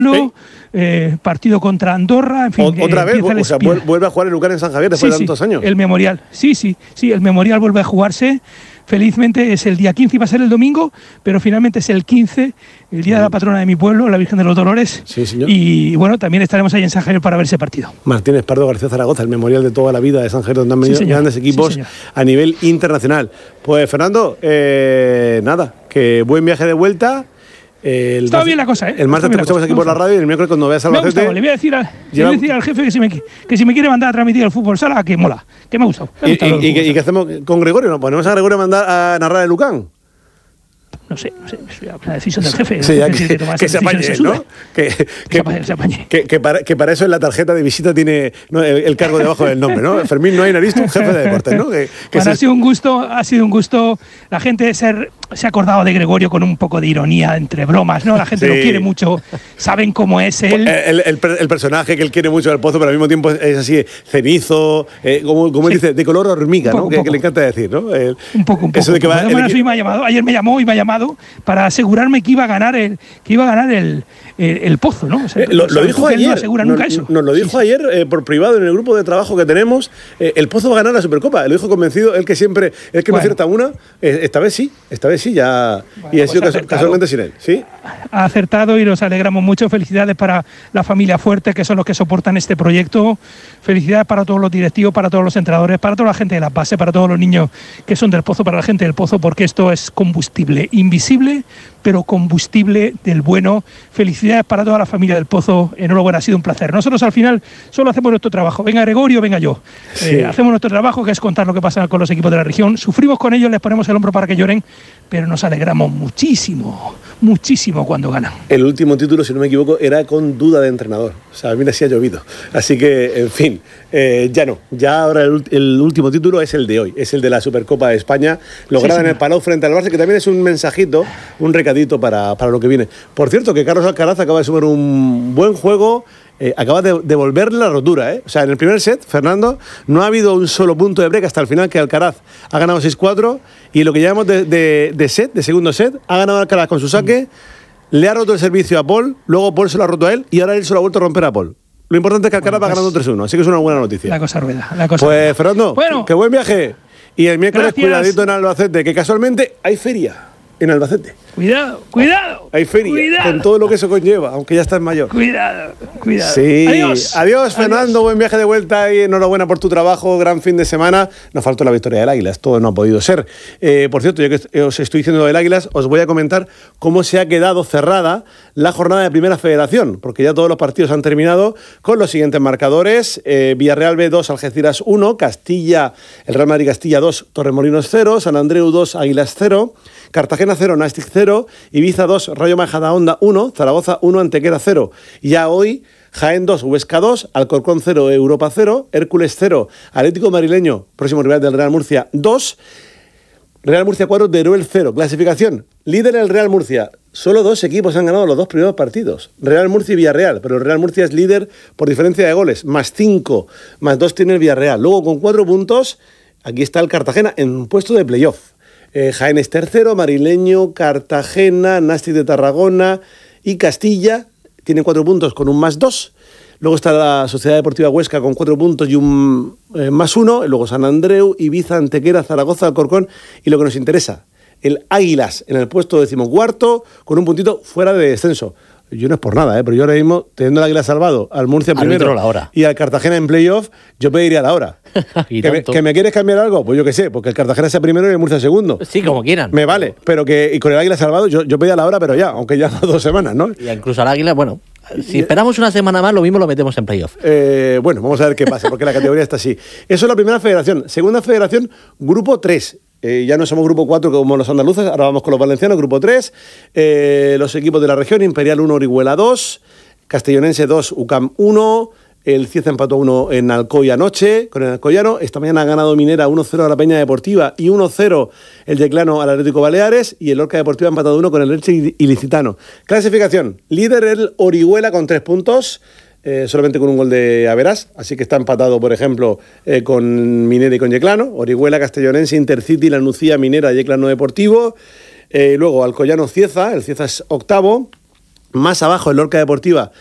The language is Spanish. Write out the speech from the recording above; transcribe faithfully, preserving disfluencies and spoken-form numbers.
¿Eh? Eh, partido contra Andorra, en fin. O, ¿Otra vez? O sea, vuelve a jugar el Lucan en San Javier después sí, de tantos sí, años. El Memorial, sí, sí, sí, el Memorial vuelve a jugarse. Felizmente es el día quince, iba a ser el domingo, pero finalmente es el quince, el día de la patrona de mi pueblo, la Virgen de los Dolores. Sí, señor. Y bueno, también estaremos ahí en San Javier para ver ese partido. Martínez Pardo García Zaragoza, el Memorial de toda la vida de San Javier, donde han venido sí, grandes equipos sí, a nivel internacional. Pues Fernando, eh, nada, que buen viaje de vuelta. El Está bien la cosa, ¿eh? El martes te escuchamos aquí por la radio y el miércoles cuando veas al Albacete. Le voy a decir, a, lleva... le voy a decir al jefe que si, me, que si me quiere mandar a transmitir el fútbol sala, que mola, que me ha gustado. Me ha gustado ¿Y, y, y, ¿Y qué hacemos con Gregorio? ¿Nos ponemos a Gregorio a mandar a narrar el Lucan? No sé, no sé, es una decisión del jefe. Sí, el jefe que, que, que, que se apañe, se ¿no? Que, que, que, se apañe, se apañe. que, que, para, que para eso en la tarjeta de visita tiene ¿no? el, el cargo debajo del nombre, ¿no? Fermín Noain Aristu, jefe de deportes, ¿no? Que, que bueno, se... ha sido un gusto, ha sido un gusto. La gente se, se ha acordado de Gregorio con un poco de ironía, entre bromas, ¿no? La gente sí. lo quiere mucho, saben cómo es él. El, el, el personaje que él quiere mucho del Pozo, pero al mismo tiempo es así, cenizo, eh, como, como sí. él dice, de color hormiga, poco, ¿no? Que, que le encanta decir, ¿no? El, un poco, un poco. Eso de que va, el, el, me ha llamado, ayer me llamó y me ha llamado para asegurarme que iba a ganar el, que iba a ganar el, el, el Pozo, ¿no? O sea, eh, lo, lo dijo ayer. No asegura nos, nunca eso. Nos lo dijo sí, ayer eh, por privado en el grupo de trabajo que tenemos. Eh, el Pozo va a ganar la Supercopa. Lo dijo convencido, él que siempre, él que bueno. no acierta una. Eh, esta vez sí, esta vez sí ya. Bueno, y ha sido pues casu casualmente sin él, ¿sí? Ha acertado y nos alegramos mucho. Felicidades para la familia Fuerte, que son los que soportan este proyecto. Felicidades para todos los directivos, para todos los entrenadores, para toda la gente de la base, para todos los niños que son del Pozo, para la gente del Pozo, porque esto es combustible invisible, pero combustible del bueno. Felicidades para toda la familia del Pozo. Enhorabuena, ha sido un placer. Nosotros al final solo hacemos nuestro trabajo. Venga Gregorio, venga yo. Sí. Eh, hacemos nuestro trabajo, que es contar lo que pasa con los equipos de la región. Sufrimos con ellos, les ponemos el hombro para que lloren, pero nos alegramos muchísimo, muchísimo cuando ganan. El último título, si no me equivoco, era con duda de entrenador. O sea, mira si ha llovido. Así que, en fin, eh, ya no. Ya ahora el, el último título es el de hoy. Es el de la Supercopa de España, lograda sí, en el Palau frente al Barça, que también es un mensajito, un recadito para, para lo que viene. Por cierto, que Carlos Alcaraz acaba de sumar un buen juego. Eh, acaba de devolverle la rotura, ¿eh? O sea, en el primer set, Fernando, no ha habido un solo punto de break hasta el final, que Alcaraz ha ganado seis cuatro, y lo que llamamos de, de, de set, de segundo set, ha ganado Alcaraz con su saque, mm. le ha roto el servicio a Paul, luego Paul se lo ha roto a él, y ahora él se lo ha vuelto a romper a Paul. Lo importante es que Alcaraz bueno, pues, va ganando tres uno, así que es una buena noticia. La cosa rueda, la cosa Pues, rueda. Fernando, bueno, que buen viaje. Y el miércoles, gracias. Cuidadito en Albacete, que casualmente hay feria en Albacete. Cuidado, cuidado. Hay feria, cuidado. Con todo lo que eso conlleva, aunque ya estás mayor. Cuidado, cuidado. Sí. Adiós. Adiós, Fernando. Adiós. Buen viaje de vuelta y enhorabuena por tu trabajo. Gran fin de semana. Nos faltó la victoria del Águilas. Todo no ha podido ser. Eh, por cierto, yo que os estoy diciendo lo del Águilas, os voy a comentar cómo se ha quedado cerrada la jornada de Primera Federación, porque ya todos los partidos han terminado con los siguientes marcadores. Eh, Villarreal B dos, Algeciras uno, Castilla, el Real Madrid Castilla dos, Torremolinos cero, San Andreu dos, Águilas cero, Cartagena cero, Nàstic cero, Ibiza dos, Rayo Majadahonda uno, Zaragoza uno, Antequera cero. Ya hoy, Jaén dos, Huesca dos, Alcorcón cero, Europa cero, Hércules cero, Atlético Madrileño, próximo rival del Real Murcia dos, Real Murcia cuatro, Teruel cero. Clasificación, líder el Real Murcia. Solo dos equipos han ganado los dos primeros partidos, Real Murcia y Villarreal, pero el Real Murcia es líder por diferencia de goles, más cinco, más dos tiene el Villarreal. Luego con cuatro puntos, aquí está el Cartagena en puesto de playoff. Eh, Jaén es tercero, Marileño, Cartagena, Nàstic de Tarragona y Castilla tienen cuatro puntos con un más dos. Luego está la Sociedad Deportiva Huesca con cuatro puntos y un eh, más uno. Luego San Andreu, Ibiza, Antequera, Zaragoza, Alcorcón. Y lo que nos interesa, el Águilas en el puesto decimocuarto con un puntito fuera de descenso. Yo no es por nada, ¿eh? Pero yo ahora mismo, teniendo el Águila salvado, al Murcia primero la hora. y al Cartagena en playoff, yo pediría la hora. ¿Que, me, ¿Que me quieres cambiar algo? Pues yo qué sé, porque el Cartagena sea primero y el Murcia segundo. Sí, como quieran. Me vale, pero que y con el Águila salvado, yo, yo pedía la hora, pero ya, aunque ya dos semanas, ¿no? Y incluso al Águila, bueno, si esperamos una semana más, lo mismo lo metemos en playoff. Eh, bueno, vamos a ver qué pasa, porque la categoría está así. Eso es la primera federación. Segunda federación, grupo tres. Eh, ya no somos grupo cuatro como los andaluces, ahora vamos con los valencianos, grupo tres. Eh, los equipos de la región, Imperial uno, Orihuela dos, Castellonense dos, UCAM uno, el Cieza empató uno en Alcoy anoche, con el Alcoyano. Esta mañana ha ganado Minera uno cero a la Peña Deportiva y uno cero el Yeclano al Atlético Baleares, y el Lorca Deportiva ha empatado uno con el Elche Ilicitano. Clasificación, líder el Orihuela con tres puntos, Eh, solamente con un gol de Averas, así que está empatado, por ejemplo, eh, con Minera y con Yeclano. Orihuela, Castellonense, Intercity, Lanucía, Minera, Yeclano Deportivo. Eh, luego Alcoyano, Cieza, el Cieza es octavo. Más abajo, en Lorca Deportiva,